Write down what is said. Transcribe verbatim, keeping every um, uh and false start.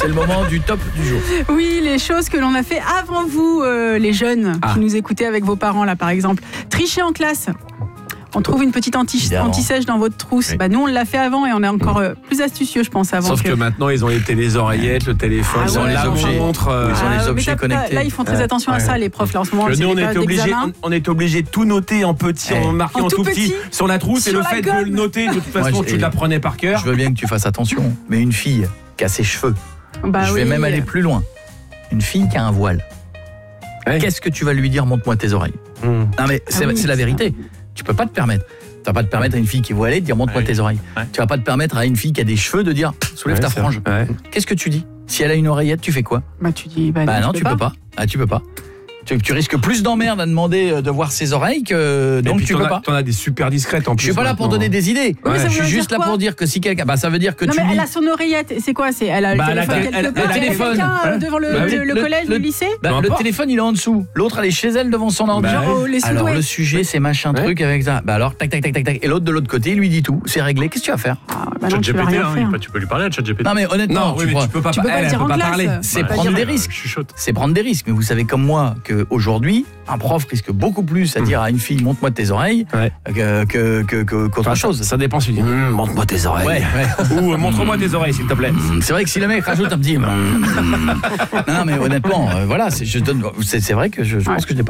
c'est le moment du top du jour. Oui, les choses que l'on a fait avant vous, euh, les jeunes Ah. qui nous écoutaient avec vos parents, là, par exemple. Tricher en classe. On trouve une petite anti- Évidemment. anti-sèche dans votre trousse. Oui. Bah, nous, on l'a fait avant et on est encore euh, plus astucieux, je pense, avant. Sauf que maintenant, ils ont les téléoreillettes, le téléphone, Ah ils ont ouais, les la objets. montre. euh, Ils ont les mais objets t'as- connectés. Là, ils font très Ouais. attention à ça, les profs. Là, en ce moment, Que c'est nous, on les est périodes obligé, d'examen. on, on est obligé de tout noter en petit, Eh. en marqué En en, tout tout petit, petit, sur la trousse. Et sur le la fait de gomme. le noter, de toute façon, Moi, tu j'ai- l'apprenais par cœur. Je veux bien que tu fasses attention, mais une fille qui a ses cheveux, Bah je vais oui. même aller plus loin. Une fille qui a un voile. Ouais. Qu'est-ce que tu vas lui dire? Montre-moi tes oreilles. Mmh. Non mais c'est Ah oui, c'est la ça. vérité. Tu peux pas te permettre. Tu vas pas te permettre à une fille qui est voilée de dire montre-moi Ouais. tes oreilles. Ouais. Tu vas pas te permettre à une fille qui a des cheveux de dire soulève Ouais, ta c'est frange. vrai. Ouais. Qu'est-ce que tu dis? Si elle a une oreillette, tu fais quoi? Bah, tu dis, bah, Bah non, je tu peux pas. Ah, tu peux pas. Tu, tu risques plus d'emmerde à demander euh, de voir ses oreilles que Et donc puis tu t'en peux as- pas. T'en as des super discrètes en plus. Je suis pas là pour maintenant. donner des idées. mais ça je suis veut juste dire là quoi pour dire que si quelqu'un, bah ça veut dire que Non, tu mais lis. elle a son oreillette. C'est quoi? C'est elle a le Bah, elle a- téléphone elle- quelque elle- part. elle a Il y a téléphone. quelqu'un euh, Ouais. devant le, Bah, le- le- le le- collège, le- le lycée. Bah, Peu le importe. téléphone il est en dessous. L'autre elle est chez elle devant son ordi. Bah, Genre ouais. euh, les Alors sous-doués. le sujet c'est machin Ouais. truc avec ça. Bah alors tac tac tac tac tac. Et l'autre de l'autre côté il lui dit tout. C'est réglé. Qu'est-ce que tu vas faire? Ah, bah non, tu vas ChatGPT, rien hein, faire. il peut- tu peux lui parler à ChatGPT. Non mais honnêtement, Non, oui, mais pourras- tu peux pas, Tu peux pas elle, le elle dire peut en pas classe. parler. c'est Ouais. prendre dire, des euh, risques. Chuchote. C'est prendre des risques. Mais vous savez comme moi qu'aujourd'hui, un prof risque beaucoup plus à dire à une fille montre-moi tes oreilles Ouais. que, que, que, que- qu'autre Enfin, chose. Ça, ça dépend si tu dis Hum, montre-moi tes oreilles. Ouais, ouais. Ou euh, montre-moi tes oreilles, s'il te plaît. C'est vrai que si le mec rajoute un petit. non, non, mais honnêtement, euh, voilà, c'est, je donne, c'est, c'est vrai que je, je Ouais. pense que je n'ai pas